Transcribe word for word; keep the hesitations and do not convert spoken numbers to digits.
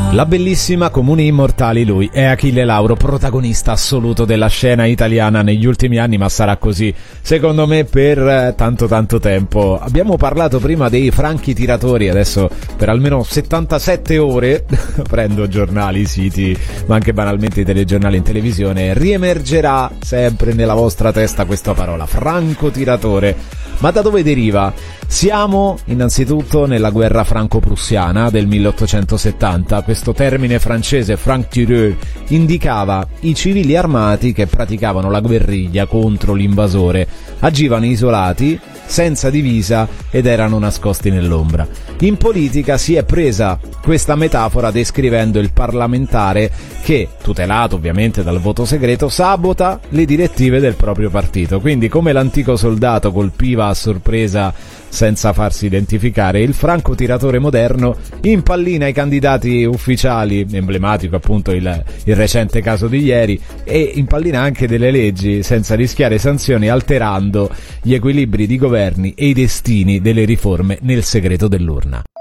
La bellissima Comuni Immortali, lui è Achille Lauro, protagonista assoluto della scena italiana negli ultimi anni, ma sarà così secondo me per tanto tanto tempo. Abbiamo parlato prima dei franchi tiratori, adesso per almeno settantasette ore prendo giornali, siti, ma anche banalmente i telegiornali in televisione, riemergerà sempre nella vostra testa questa parola, francotiratore. Ma da dove deriva? Siamo innanzitutto nella guerra franco-prussiana del milleottocentosettanta. Questo termine francese, franc-tireur, indicava i civili armati che praticavano la guerriglia contro l'invasore. Agivano isolati, senza divisa ed erano nascosti nell'ombra. In politica si è presa questa metafora descrivendo il parlamentare che, tutelato ovviamente dal voto segreto, sabota le direttive del proprio partito. Quindi, come l'antico soldato colpiva a sorpresa senza farsi identificare, il francotiratore moderno impallina i candidati ufficiali, emblematico appunto il, il recente caso di ieri, e impallina anche delle leggi senza rischiare sanzioni, alterando gli equilibri di governi e i destini delle riforme nel segreto dell'urna.